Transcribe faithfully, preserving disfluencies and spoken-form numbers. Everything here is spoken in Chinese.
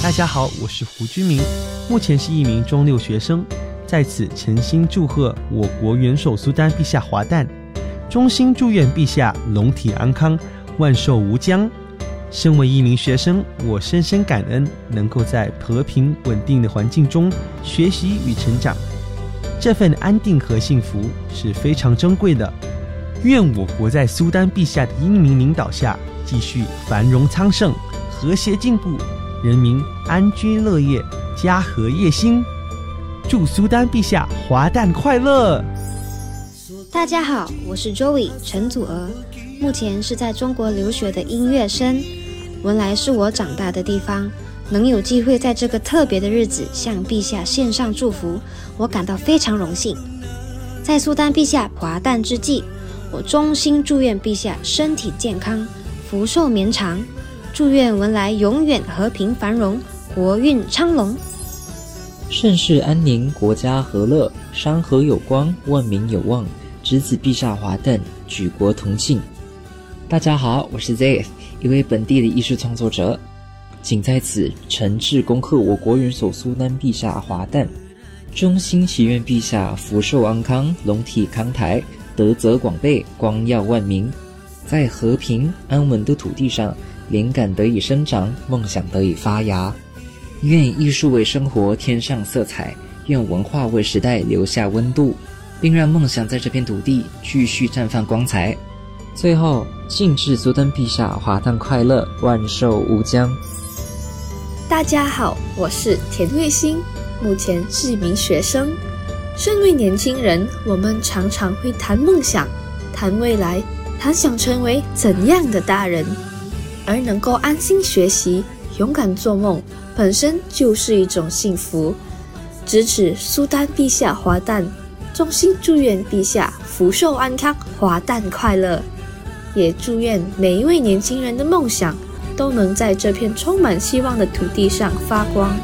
大家好，我是胡君明，目前是一名中六学生，在此诚心祝贺我国元首苏丹陛下华诞，衷心祝愿陛下龙体安康，万寿无疆。身为一名学生，我深深感恩能够在和平稳定的环境中学习与成长，这份安定和幸福是非常珍贵的。愿我国在苏丹陛下的英明领导下，继续繁荣昌盛，和谐进步，人民安居乐业，家和业兴。祝苏丹陛下华诞快乐！ 大家好，我是 Joey 陈祖儿，目前是在中国留学的音乐生。文莱是我长大的地方，能有机会在这个特别的日子向陛下献上祝福，我感到非常荣幸。在苏丹陛下华诞之际，我衷心祝愿陛下身体健康，福寿绵长，祝愿文莱永远和平繁荣，国运昌隆。 盛世安宁，国家和乐，山河有光，万民有望，侄子陛下华诞，举国同庆。大家好，我是 Zayth， 一位本地的艺术创作者，仅在此诚挚恭贺我国元首苏丹陛下华诞，衷心祈愿陛下福寿安康，龙体康台，德泽广备，光耀万民，在和平安稳的土地上，灵感得以生长，梦想得以发芽。愿艺术为生活添上色彩，愿文化为时代留下温度，并让梦想在这片土地继续绽放光彩。最后，敬致苏丹陛下华诞快乐，万寿无疆。 大家好，我是田卫星，目前是一名学生。身为年轻人，我们常常会谈梦想，谈未来，谈想成为怎样的大人，而能够安心学习，勇敢做梦，本身就是一种幸福。值此苏丹陛下华诞，衷心祝愿陛下福寿安康，华诞快乐。也祝愿每一位年轻人的梦想都能在这片充满希望的土地上发光。